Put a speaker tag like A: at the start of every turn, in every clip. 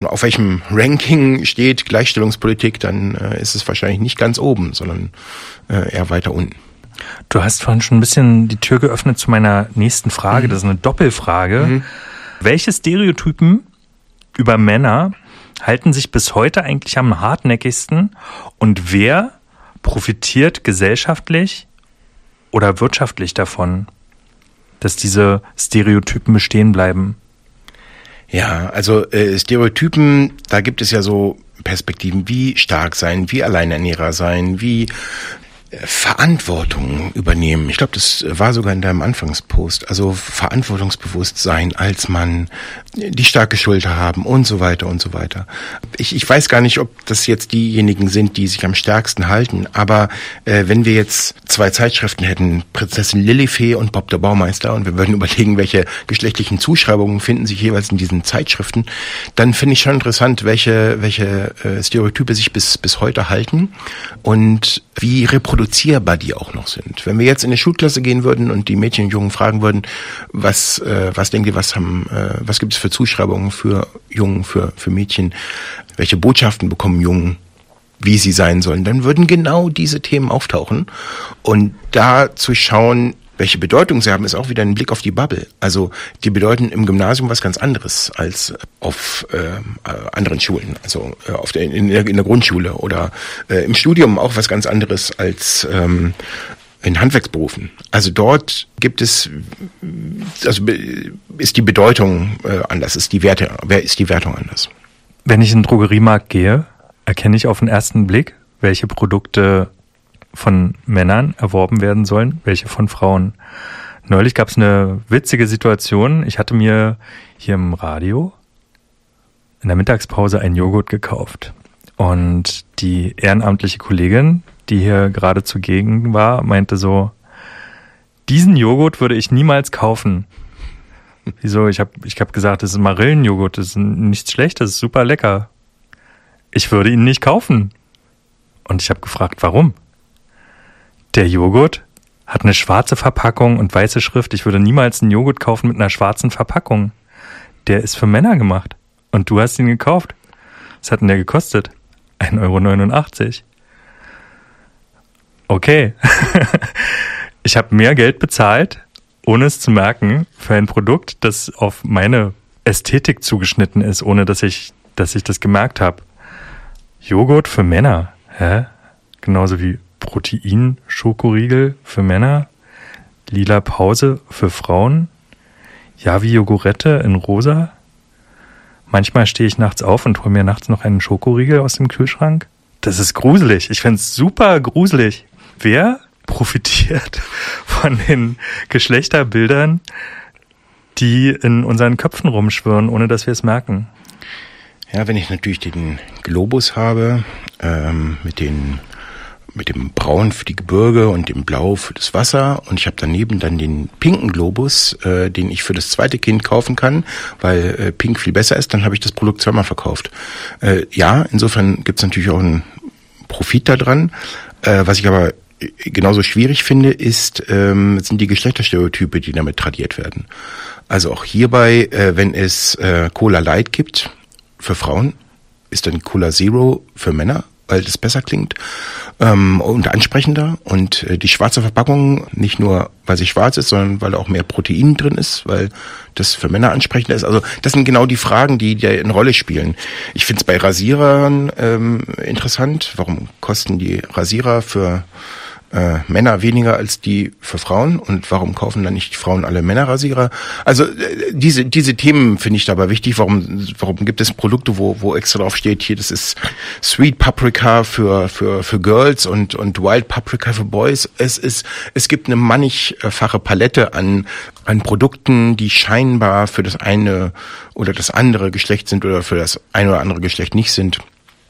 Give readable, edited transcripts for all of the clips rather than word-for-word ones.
A: auf welchem Ranking steht Gleichstellungspolitik, dann ist es wahrscheinlich nicht ganz oben, sondern eher weiter unten.
B: Du hast vorhin schon ein bisschen die Tür geöffnet zu meiner nächsten Frage. Das ist eine Doppelfrage. Welche Stereotypen über Männer halten sich bis heute eigentlich am hartnäckigsten und wer profitiert gesellschaftlich oder wirtschaftlich davon, dass diese Stereotypen bestehen bleiben?
A: Ja, also Stereotypen, da gibt es ja so Perspektiven, wie stark sein, wie Alleinernährer sein, wie Verantwortung übernehmen. Ich glaube, das war sogar in deinem Anfangspost. Also verantwortungsbewusst sein als Mann, die starke Schulter haben und so weiter und so weiter. Ich weiß gar nicht, ob das jetzt diejenigen sind, die sich am stärksten halten, aber wenn wir jetzt 2 Zeitschriften hätten, Prinzessin Lilifee und Bob der Baumeister, und wir würden überlegen, welche geschlechtlichen Zuschreibungen finden sich jeweils in diesen Zeitschriften, dann finde ich schon interessant, welche Stereotype sich bis heute halten und wie reproduzierbar die auch noch sind. Wenn wir jetzt in eine Schulklasse gehen würden und die Mädchen und Jungen fragen würden, was denkt ihr, was gibt es für Zuschreibungen für Jungen, für Mädchen, welche Botschaften bekommen Jungen, wie sie sein sollen, dann würden genau diese Themen auftauchen. Und da zu schauen, welche Bedeutung sie haben, ist auch wieder ein Blick auf die Bubble. Also die bedeuten im Gymnasium was ganz anderes als auf anderen Schulen, also in der Grundschule oder im Studium auch was ganz anderes als in Handwerksberufen. Also dort gibt es, also ist die Bedeutung anders, ist die Wertung anders.
B: Wenn ich in den Drogeriemarkt gehe, erkenne ich auf den ersten Blick, welche Produkte von Männern erworben werden sollen, welche von Frauen. Neulich gab es eine witzige Situation. Ich hatte mir hier im Radio in der Mittagspause einen Joghurt gekauft. Und die ehrenamtliche Kollegin, die hier gerade zugegen war, meinte so, diesen Joghurt würde ich niemals kaufen. Wieso? Ich hab gesagt, das ist Marillenjoghurt, das ist nichts Schlechtes, das ist super lecker. Ich würde ihn nicht kaufen. Und ich habe gefragt, warum? Der Joghurt hat eine schwarze Verpackung und weiße Schrift. Ich würde niemals einen Joghurt kaufen mit einer schwarzen Verpackung. Der ist für Männer gemacht. Und du hast ihn gekauft. Was hat denn der gekostet? 1,89 €. Okay. Ich habe mehr Geld bezahlt, ohne es zu merken, für ein Produkt, das auf meine Ästhetik zugeschnitten ist, ohne dass ich das gemerkt habe. Joghurt für Männer. Hä? Genauso wie Protein-Schokoriegel für Männer, lila Pause für Frauen, Yavi-Jogurette in rosa. Manchmal stehe ich nachts auf und hole mir nachts noch einen Schokoriegel aus dem Kühlschrank. Das ist gruselig. Ich finde es super gruselig. Wer profitiert von den Geschlechterbildern, die in unseren Köpfen rumschwirren, ohne dass wir es merken?
A: Ja, wenn ich natürlich den Globus habe, mit dem Braun für die Gebirge und dem Blau für das Wasser, und ich habe daneben dann den pinken Globus, den ich für das zweite Kind kaufen kann, weil pink viel besser ist, dann habe ich das Produkt zweimal verkauft. Ja, insofern gibt es natürlich auch einen Profit daran. Was ich aber genauso schwierig finde, sind die Geschlechterstereotype, die damit tradiert werden. Also auch hierbei, wenn es Cola Light gibt für Frauen, ist dann Cola Zero für Männer, weil das besser klingt und ansprechender, und die schwarze Verpackung nicht nur, weil sie schwarz ist, sondern weil da auch mehr Protein drin ist, weil das für Männer ansprechender ist. Also das sind genau die Fragen, die eine Rolle spielen. Ich finde es bei Rasierern interessant. Warum kosten die Rasierer für Männer weniger als die für Frauen, und warum kaufen dann nicht die Frauen alle Männerrasierer? Also diese Themen finde ich dabei wichtig. Warum gibt es Produkte, wo extra drauf steht, hier, das ist Sweet Paprika für Girls und Wild Paprika für Boys. Es gibt eine mannigfache Palette an Produkten, die scheinbar für das eine oder das andere Geschlecht sind oder für das eine oder andere Geschlecht nicht sind.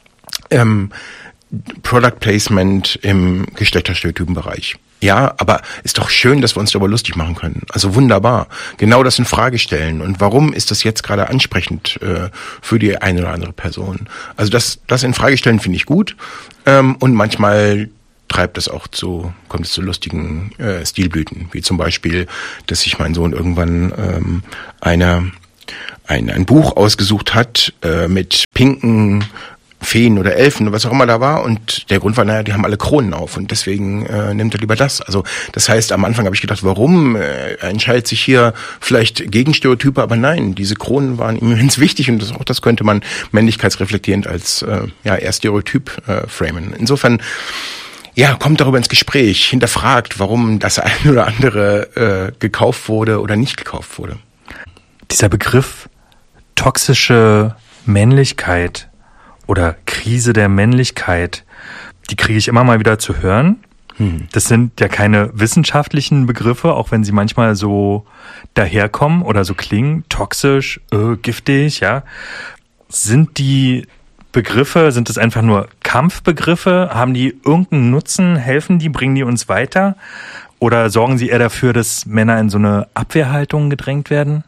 A: Product Placement im Geschlechterstereotypenbereich. Ja, aber ist doch schön, dass wir uns darüber lustig machen können. Also wunderbar. Genau das in Frage stellen. Und warum ist das jetzt gerade ansprechend für die eine oder andere Person? Also das in Frage stellen finde ich gut. Und manchmal kommt es zu lustigen Stilblüten. Wie zum Beispiel, dass sich mein Sohn irgendwann eine ein Buch ausgesucht hat mit pinken Feen oder Elfen, was auch immer da war, und der Grund war, naja, die haben alle Kronen auf und deswegen nimmt er lieber das. Also das heißt, am Anfang habe ich gedacht, warum entscheidet sich hier vielleicht gegen Stereotype, aber nein, diese Kronen waren immens wichtig und das könnte man männlichkeitsreflektierend als eher Stereotyp framen. Insofern kommt darüber ins Gespräch, hinterfragt, warum das eine oder andere gekauft wurde oder nicht gekauft wurde.
B: Dieser Begriff toxische Männlichkeit oder Krise der Männlichkeit, die kriege ich immer mal wieder zu hören. Das sind ja keine wissenschaftlichen Begriffe, auch wenn sie manchmal so daherkommen oder so klingen, toxisch, giftig, ja. Sind die Begriffe, sind es einfach nur Kampfbegriffe? Haben die irgendeinen Nutzen? Helfen die? Bringen die uns weiter? Oder sorgen sie eher dafür, dass Männer in so eine Abwehrhaltung gedrängt werden?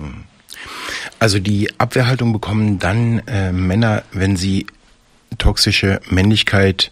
A: Also die Abwehrhaltung bekommen dann Männer, wenn sie toxische Männlichkeit,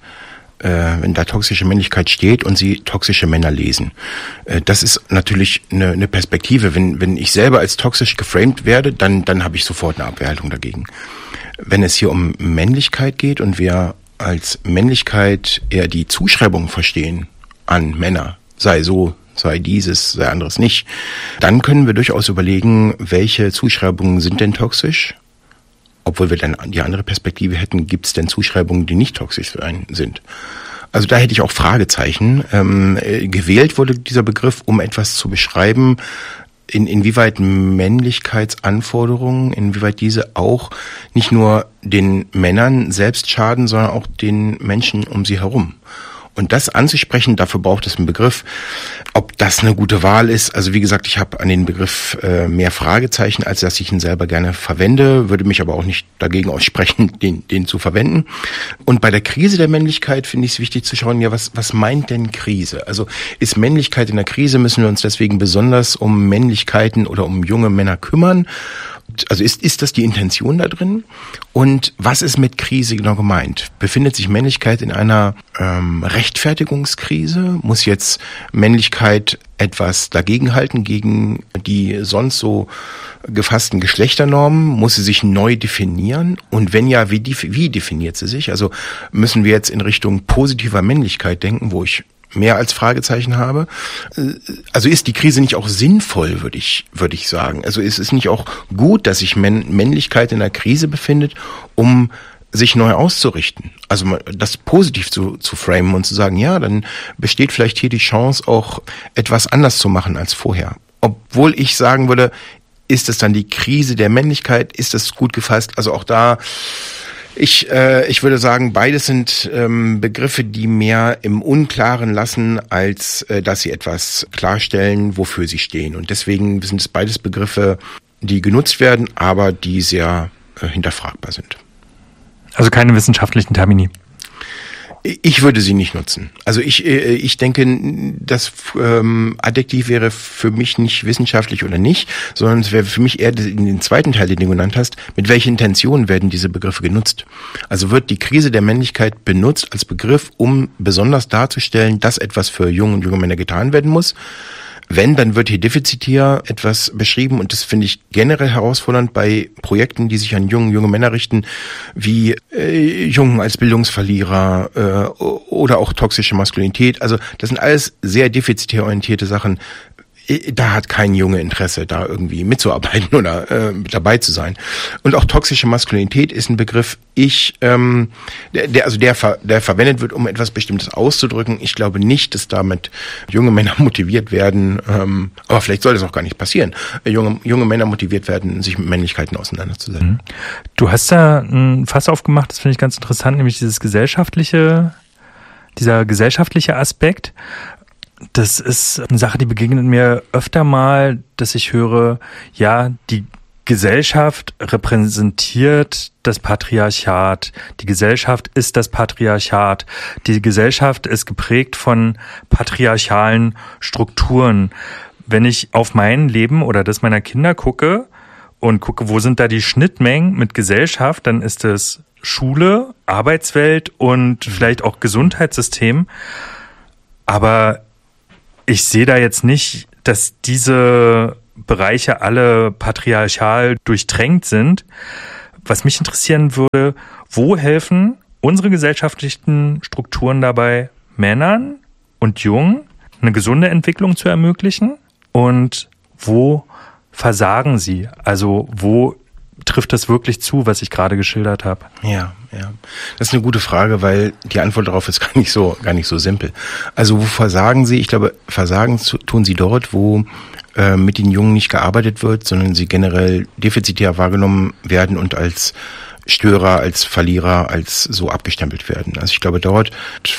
A: wenn da toxische Männlichkeit steht und sie toxische Männer lesen. Das ist natürlich eine Perspektive. Wenn ich selber als toxisch geframed werde, dann habe ich sofort eine Abwehrhaltung dagegen. Wenn es hier um Männlichkeit geht und wir als Männlichkeit eher die Zuschreibung verstehen an Männer, sei so, sei dieses, sei anderes nicht, dann können wir durchaus überlegen, welche Zuschreibungen sind denn toxisch? Obwohl wir dann die andere Perspektive hätten, gibt es denn Zuschreibungen, die nicht toxisch sind? Also da hätte ich auch Fragezeichen. Gewählt wurde dieser Begriff, um etwas zu beschreiben, inwieweit Männlichkeitsanforderungen, inwieweit diese auch nicht nur den Männern selbst schaden, sondern auch den Menschen um sie herum. Und das anzusprechen, dafür braucht es einen Begriff. Ob das eine gute Wahl ist, also wie gesagt, ich habe an den Begriff mehr Fragezeichen, als dass ich ihn selber gerne verwende, würde mich aber auch nicht dagegen aussprechen, den zu verwenden. Und bei der Krise der Männlichkeit finde ich es wichtig zu schauen, ja, was meint denn Krise? Also ist Männlichkeit in der Krise, müssen wir uns deswegen besonders um Männlichkeiten oder um junge Männer kümmern? Also ist das die Intention da drin? Und was ist mit Krise genau gemeint? Befindet sich Männlichkeit in einer Rechtfertigungskrise? Muss jetzt Männlichkeit etwas dagegenhalten gegen die sonst so gefassten Geschlechternormen? Muss sie sich neu definieren? Und wenn ja, wie definiert sie sich? Also müssen wir jetzt in Richtung positiver Männlichkeit denken, wo ich mehr als Fragezeichen habe. Also ist die Krise nicht auch sinnvoll, würde ich sagen. Also ist es nicht auch gut, dass sich Männlichkeit in einer Krise befindet, um sich neu auszurichten? Also das positiv zu framen und zu sagen, ja, dann besteht vielleicht hier die Chance, auch etwas anders zu machen als vorher. Obwohl ich sagen würde, ist es dann die Krise der Männlichkeit? Ist das gut gefasst? Also auch da, ich würde sagen, beides sind Begriffe, die mehr im Unklaren lassen, als dass sie etwas klarstellen, wofür sie stehen. Und deswegen sind es beides Begriffe, die genutzt werden, aber die sehr hinterfragbar sind.
B: Also keine wissenschaftlichen Termini.
A: Ich würde sie nicht nutzen. Also ich denke, das Adjektiv wäre für mich nicht wissenschaftlich oder nicht, sondern es wäre für mich eher in den zweiten Teil, den du genannt hast, mit welcher Intention werden diese Begriffe genutzt? Also wird die Krise der Männlichkeit benutzt als Begriff, um besonders darzustellen, dass etwas für junge und junge Männer getan werden muss? Wenn, dann wird hier defizitär etwas beschrieben und das finde ich generell herausfordernd bei Projekten, die sich an junge Männer richten, wie Jungen als Bildungsverlierer oder auch toxische Maskulinität. Also das sind alles sehr defizitär orientierte Sachen. Da hat kein Junge Interesse, da irgendwie mitzuarbeiten oder dabei zu sein. Und auch toxische Maskulinität ist ein Begriff, der verwendet wird, um etwas Bestimmtes auszudrücken. Ich glaube nicht, dass damit junge Männer motiviert werden, aber vielleicht soll das auch gar nicht passieren, junge Männer motiviert werden, sich mit Männlichkeiten auseinanderzusetzen.
B: Du hast da ein Fass aufgemacht, das finde ich ganz interessant, nämlich dieser gesellschaftliche Aspekt. Das ist eine Sache, die begegnet mir öfter mal, dass ich höre, ja, die Gesellschaft repräsentiert das Patriarchat. Die Gesellschaft ist das Patriarchat. Die Gesellschaft ist geprägt von patriarchalen Strukturen. Wenn ich auf mein Leben oder das meiner Kinder gucke und gucke, wo sind da die Schnittmengen mit Gesellschaft, dann ist es Schule, Arbeitswelt und vielleicht auch Gesundheitssystem. Aber ich sehe da jetzt nicht, dass diese Bereiche alle patriarchal durchtränkt sind. Was mich interessieren würde, wo helfen unsere gesellschaftlichen Strukturen dabei, Männern und Jungen eine gesunde Entwicklung zu ermöglichen? Und wo versagen sie? Also wo trifft das wirklich zu, was ich gerade geschildert habe?
A: Ja. Das ist eine gute Frage, weil die Antwort darauf ist gar nicht so simpel. Also wo versagen sie? Ich glaube, versagen tun sie dort, wo mit den Jungen nicht gearbeitet wird, sondern sie generell defizitär wahrgenommen werden und als Störer, als Verlierer, als so abgestempelt werden. Also ich glaube, dort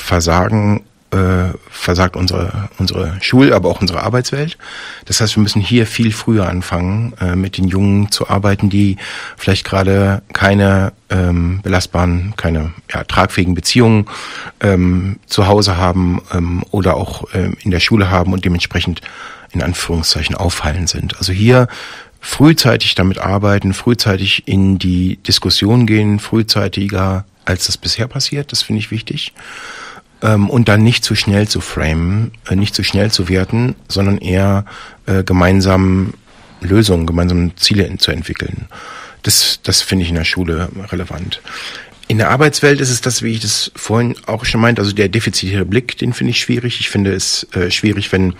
A: versagt unsere Schul-, aber auch unsere Arbeitswelt. Das heißt, wir müssen hier viel früher anfangen, mit den Jungen zu arbeiten, die vielleicht gerade keine belastbaren, keine tragfähigen Beziehungen zu Hause haben oder auch in der Schule haben und dementsprechend in Anführungszeichen auffallend sind. Also hier frühzeitig damit arbeiten, frühzeitig in die Diskussion gehen, frühzeitiger als das bisher passiert, das finde ich wichtig. Und dann nicht zu schnell zu framen, nicht zu schnell zu werten, sondern eher gemeinsam Lösungen, gemeinsam Ziele zu entwickeln. Das finde ich in der Schule relevant. In der Arbeitswelt ist es das, wie ich das vorhin auch schon meinte, also der defizitäre Blick, den finde ich schwierig. Ich finde es schwierig, wenn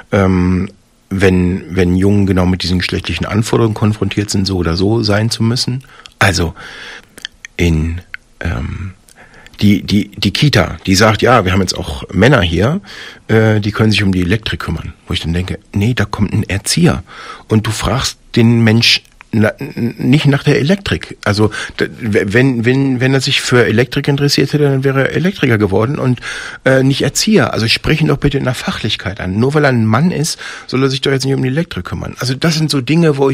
A: Jungen genau mit diesen geschlechtlichen Anforderungen konfrontiert sind, so oder so sein zu müssen. Also in die Kita, die sagt, ja, wir haben jetzt auch Männer hier, die können sich um die Elektrik kümmern. Wo ich dann denke, nee, da kommt ein Erzieher und du fragst den Mensch nicht nach der Elektrik. Also wenn er sich für Elektrik interessiert hätte, dann wäre er Elektriker geworden und nicht Erzieher. Also sprich ihn doch bitte in der Fachlichkeit an. Nur weil er ein Mann ist, soll er sich doch jetzt nicht um die Elektrik kümmern. Also das sind so Dinge, wo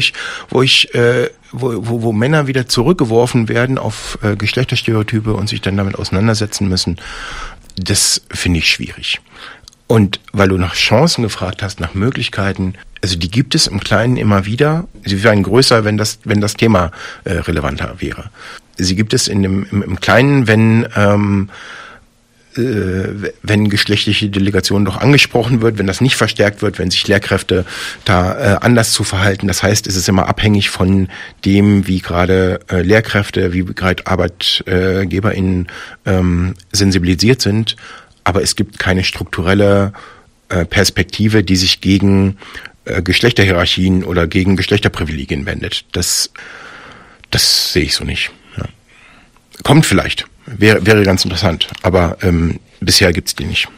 A: Männer wieder zurückgeworfen werden auf Geschlechterstereotype und sich dann damit auseinandersetzen müssen. Das finde ich schwierig. Und weil du nach Chancen gefragt hast, nach Möglichkeiten, also die gibt es im Kleinen immer wieder. Sie wären größer, wenn das Thema relevanter wäre. Sie gibt es im Kleinen, wenn geschlechtliche Delegation doch angesprochen wird, wenn das nicht verstärkt wird, wenn sich Lehrkräfte da anders zu verhalten. Das heißt, es ist immer abhängig von dem, wie gerade Lehrkräfte, wie gerade ArbeitgeberInnen sensibilisiert sind. Aber es gibt keine strukturelle Perspektive, die sich gegen Geschlechterhierarchien oder gegen Geschlechterprivilegien wendet. Das sehe ich so nicht. Ja. Kommt vielleicht, wäre ganz interessant, aber bisher gibt's die nicht.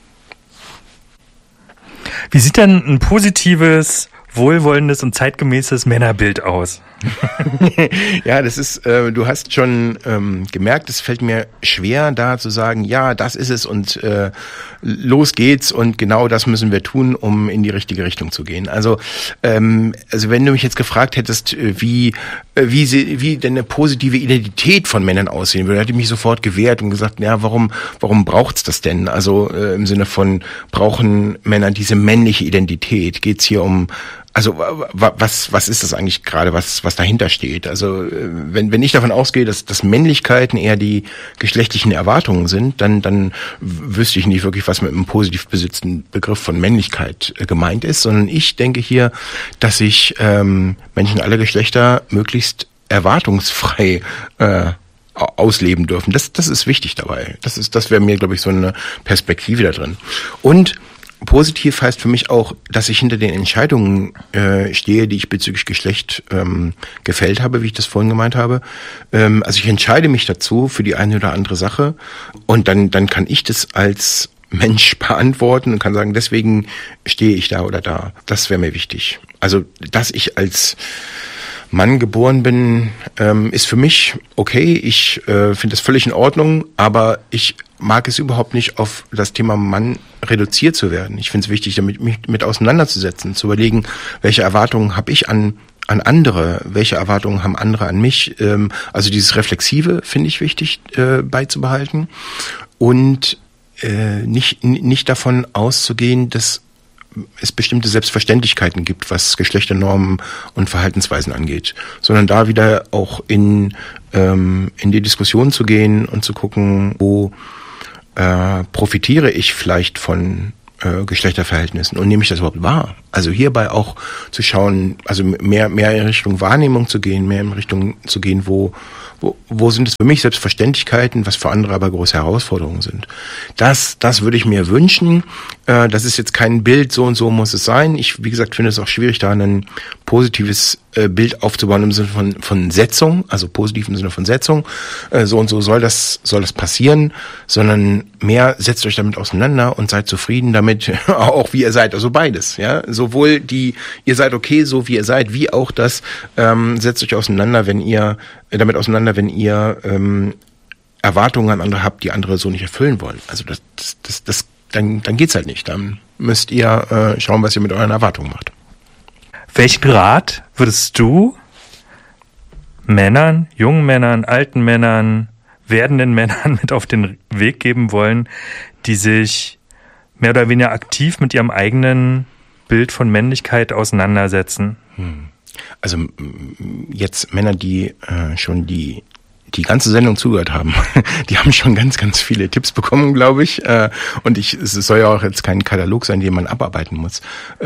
B: Wie sieht denn ein positives, wohlwollendes und zeitgemäßes Männerbild aus?
A: Ja, das ist, du hast schon gemerkt, es fällt mir schwer, da zu sagen, ja, das ist es und los geht's und genau das müssen wir tun, um in die richtige Richtung zu gehen. Also wenn du mich jetzt gefragt hättest, wie denn eine positive Identität von Männern aussehen würde, hätte ich mich sofort gewehrt und gesagt, ja, warum braucht's das denn? Also im Sinne von, brauchen Männer diese männliche Identität? Geht's hier um, also was ist das eigentlich gerade, was dahinter steht? Also wenn ich davon ausgehe, dass Männlichkeiten eher die geschlechtlichen Erwartungen sind, dann wüsste ich nicht wirklich, was mit einem positiv besetzten Begriff von Männlichkeit gemeint ist, sondern ich denke hier, dass sich Menschen aller Geschlechter möglichst erwartungsfrei ausleben dürfen. Das ist wichtig dabei. Das wäre mir, glaube ich, so eine Perspektive da drin. Und positiv heißt für mich auch, dass ich hinter den Entscheidungen stehe, die ich bezüglich Geschlecht gefällt habe, wie ich das vorhin gemeint habe. Also ich entscheide mich dazu für die eine oder andere Sache und dann kann ich das als Mensch beantworten und kann sagen, deswegen stehe ich da oder da. Das wäre mir wichtig. Also, dass ich als Mann geboren bin, ist für mich okay. Ich finde das völlig in Ordnung, aber ich mag es überhaupt nicht, auf das Thema Mann reduziert zu werden. Ich finde es wichtig, damit mich mit auseinanderzusetzen, zu überlegen, welche Erwartungen habe ich an andere, welche Erwartungen haben andere an mich. Also dieses Reflexive finde ich wichtig beizubehalten und nicht davon auszugehen, dass es bestimmte Selbstverständlichkeiten gibt, was Geschlechternormen und Verhaltensweisen angeht, sondern da wieder auch in die Diskussion zu gehen und zu gucken, wo profitiere ich vielleicht von Geschlechterverhältnissen und nehme ich das überhaupt wahr? Also hierbei auch zu schauen, also mehr in Richtung Wahrnehmung zu gehen, mehr in Richtung zu gehen, wo sind es für mich Selbstverständlichkeiten, was für andere aber große Herausforderungen sind. Das würde ich mir wünschen. Das ist jetzt kein Bild, so und so muss es sein. Ich, wie gesagt, finde es auch schwierig, da ein positives Bild aufzubauen im Sinne von Setzung, also positiv im Sinne von Setzung. So und so soll das passieren, sondern mehr setzt euch damit auseinander und seid zufrieden damit, auch wie ihr seid, also beides, ja. Sowohl ihr seid okay, so wie ihr seid, wie auch das, setzt euch auseinander, wenn ihr Erwartungen an andere habt, die andere so nicht erfüllen wollen. Also dann geht's halt nicht. Dann müsst ihr schauen, was ihr mit euren Erwartungen macht.
B: Welchen Rat würdest du Männern, jungen Männern, alten Männern, werdenden Männern mit auf den Weg geben wollen, die sich mehr oder weniger aktiv mit ihrem eigenen Bild von Männlichkeit auseinandersetzen?
A: Also jetzt Männer, die schon die ganze Sendung zugehört haben, die haben schon ganz, ganz viele Tipps bekommen, glaube ich. Und es soll ja auch jetzt kein Katalog sein, den man abarbeiten muss.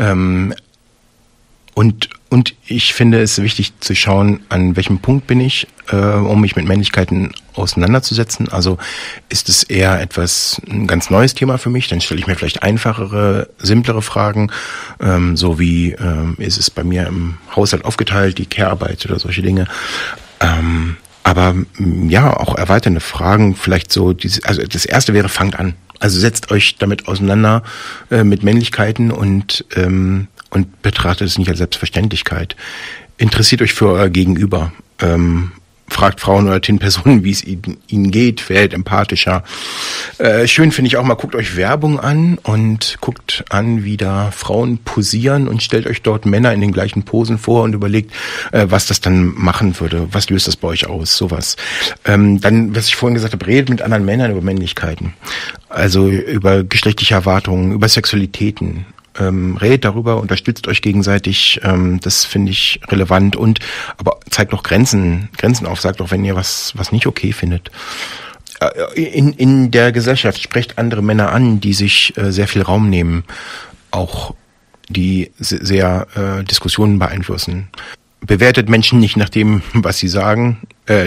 A: Und ich finde es wichtig zu schauen, an welchem Punkt bin ich, um mich mit Männlichkeiten auseinanderzusetzen. Also ist es eher ein ganz neues Thema für mich, dann stelle ich mir vielleicht einfachere, simplere Fragen, so wie ist es bei mir im Haushalt aufgeteilt, die Care-Arbeit oder solche Dinge. Aber ja, auch erweiternde Fragen, vielleicht so also das erste wäre, fangt an. Also setzt euch damit auseinander mit Männlichkeiten und betrachtet es nicht als Selbstverständlichkeit. Interessiert euch für euer Gegenüber. Fragt Frauen oder Personen, wie es ihnen geht, werdet empathischer. Schön finde ich auch mal, guckt euch Werbung an und guckt an, wie da Frauen posieren und stellt euch dort Männer in den gleichen Posen vor und überlegt, was das dann machen würde. Was löst das bei euch aus? Sowas. Dann, was ich vorhin gesagt habe, redet mit anderen Männern über Männlichkeiten. Also über geschlechtliche Erwartungen, über Sexualitäten. Redet darüber, unterstützt euch gegenseitig, das finde ich relevant aber zeigt auch Grenzen auf, sagt auch, wenn ihr was nicht okay findet. In der Gesellschaft sprecht andere Männer an, die sich sehr viel Raum nehmen, auch die sehr Diskussionen beeinflussen. Bewertet Menschen nicht nach dem, was sie sagen.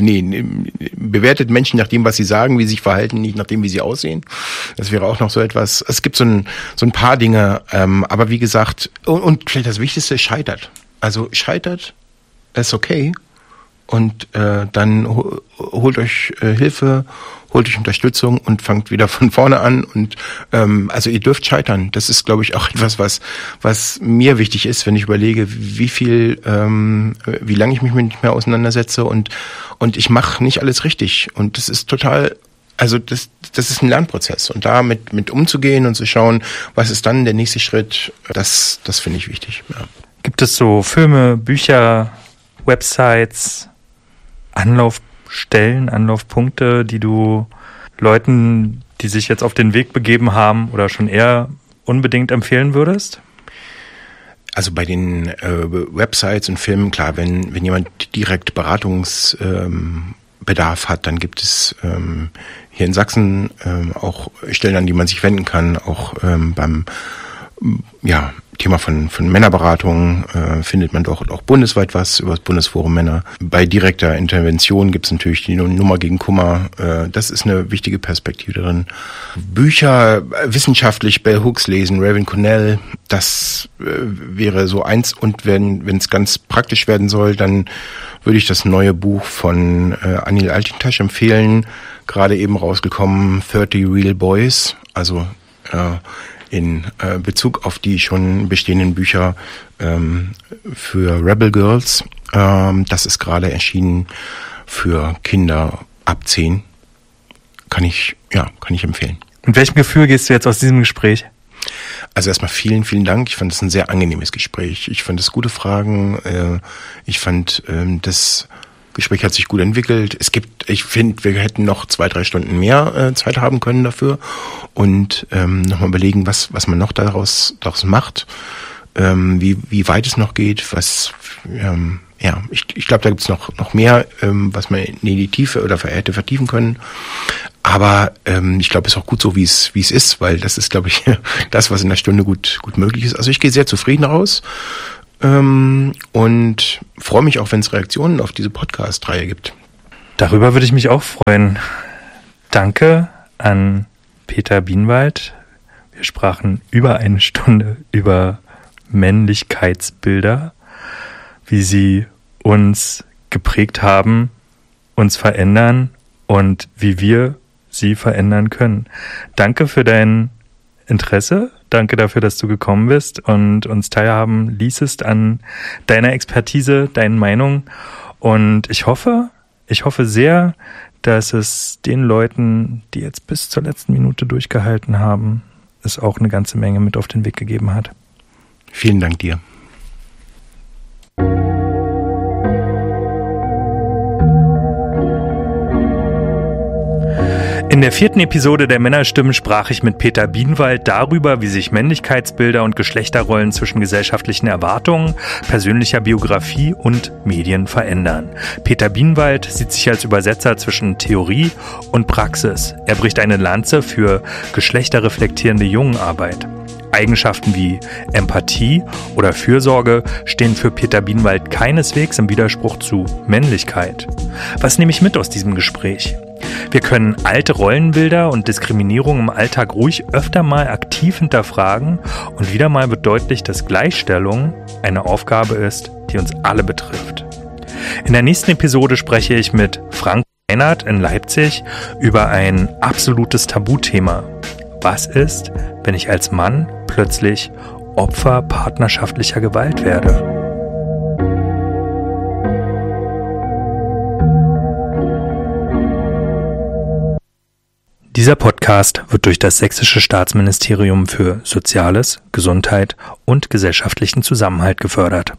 A: Bewertet Menschen nach dem, was sie sagen, wie sie sich verhalten, nicht nach dem, wie sie aussehen. Das wäre auch noch so etwas. Es gibt so ein paar Dinge, aber wie gesagt, und vielleicht das Wichtigste, scheitert. Also scheitert, ist okay. Und dann holt euch Hilfe, holt euch Unterstützung und fangt wieder von vorne an. Und also ihr dürft scheitern. Das ist, glaube ich, auch etwas, was mir wichtig ist, wenn ich überlege, wie lange ich mich nicht mehr auseinandersetze und ich mache nicht alles richtig. Und das ist total, also das ist ein Lernprozess. Und da mit umzugehen und zu schauen, was ist dann der nächste Schritt, das finde ich wichtig. Ja.
B: Gibt es so Filme, Bücher, Websites, Anlaufstellen, Anlaufpunkte, die du Leuten, die sich jetzt auf den Weg begeben haben oder schon eher unbedingt empfehlen würdest?
A: Also bei den Websites und Filmen, klar, wenn jemand direkt Beratungsbedarf hat, dann gibt es hier in Sachsen auch Stellen, an die man sich wenden kann, auch beim Thema von Männerberatung findet man doch auch bundesweit was über das Bundesforum Männer. Bei direkter Intervention gibt es natürlich die Nummer gegen Kummer. Das ist eine wichtige Perspektive drin. Bücher wissenschaftlich, Bell Hooks lesen, Raven Cornell, das wäre so eins. Und wenn es ganz praktisch werden soll, dann würde ich das neue Buch von Anil Altintasch empfehlen. Gerade eben rausgekommen, 30 Real Boys, also in Bezug auf die schon bestehenden Bücher für Rebel Girls. Das ist gerade erschienen für Kinder ab 10. Kann ich empfehlen.
B: Mit welchem Gefühl gehst du jetzt aus diesem Gespräch?
A: Also erstmal vielen, vielen Dank. Ich fand es ein sehr angenehmes Gespräch. Ich fand es gute Fragen. Ich fand, das Gespräch hat sich gut entwickelt. Ich finde, wir hätten noch 2-3 Stunden mehr Zeit haben können dafür und nochmal überlegen, was man noch daraus macht, wie weit es noch geht, ich glaube, da gibt es noch mehr, was man in die Tiefe oder hätte vertiefen können. Aber ich glaube, es ist auch gut so, wie es ist, weil das ist, glaube ich, das, was in der Stunde gut möglich ist. Also ich gehe sehr zufrieden raus und freue mich auch, wenn es Reaktionen auf diese Podcast-Reihe gibt.
B: Darüber würde ich mich auch freuen. Danke an Peter Bienenwald. Wir sprachen über eine Stunde über Männlichkeitsbilder, wie sie uns geprägt haben, uns verändern und wie wir sie verändern können. Danke für dein Interesse. Danke dafür, dass du gekommen bist und uns teilhaben ließest an deiner Expertise, deinen Meinungen. Und ich hoffe sehr, dass es den Leuten, die jetzt bis zur letzten Minute durchgehalten haben, es auch eine ganze Menge mit auf den Weg gegeben hat.
A: Vielen Dank dir.
B: In der 4. Episode der Männerstimmen sprach ich mit Peter Bienenwald darüber, wie sich Männlichkeitsbilder und Geschlechterrollen zwischen gesellschaftlichen Erwartungen, persönlicher Biografie und Medien verändern. Peter Bienenwald sieht sich als Übersetzer zwischen Theorie und Praxis. Er bricht eine Lanze für geschlechterreflektierende Jungenarbeit. Eigenschaften wie Empathie oder Fürsorge stehen für Peter Bienenwald keineswegs im Widerspruch zu Männlichkeit. Was nehme ich mit aus diesem Gespräch? Wir können alte Rollenbilder und Diskriminierung im Alltag ruhig öfter mal aktiv hinterfragen und wieder mal wird deutlich, dass Gleichstellung eine Aufgabe ist, die uns alle betrifft. In der nächsten Episode spreche ich mit Frank Reinhardt in Leipzig über ein absolutes Tabuthema. Was ist, wenn ich als Mann plötzlich Opfer partnerschaftlicher Gewalt werde? Dieser Podcast wird durch das Sächsische Staatsministerium für Soziales, Gesundheit und gesellschaftlichen Zusammenhalt gefördert.